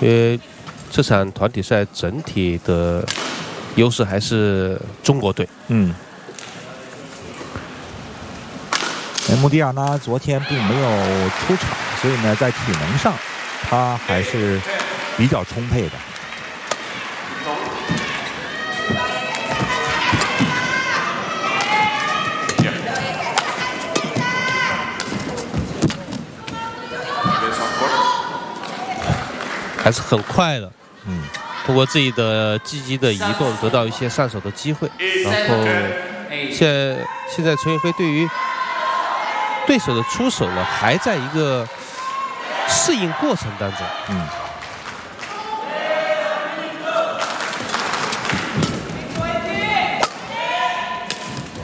因为这场团体赛整体的优势还是中国队。 穆蒂尔呢，昨天并没有出场，所以呢，在体能上他还是比较充沛的。 还是很快的，通过自己的积极的移动得到一些上手的机会，然后现在陈雨菲对于对手的出手呢，还在一个适应过程当中。